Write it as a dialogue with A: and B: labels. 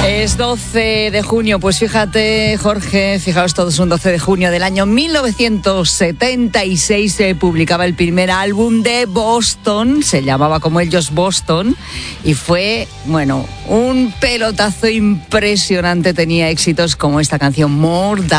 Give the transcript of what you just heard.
A: Es 12 de junio, pues fíjate, Jorge, fijaos todos, un 12 de junio del año 1976 se publicaba el primer álbum de Boston, se llamaba como ellos Boston, y fue, bueno, un pelotazo impresionante, tenía éxitos como esta canción More Than